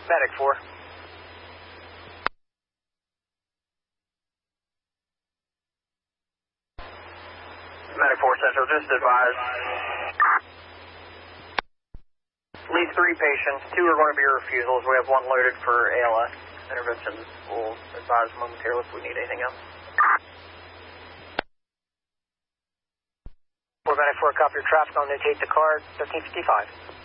Medic 4. Medic 4 Central, just advised. Lead 3 patients, 2 are going to be refusals. We have 1 loaded for ALS. Intervention will advise momentarily if we need anything else. 4 Medic 4, copy your traffic on notate the card, 1355.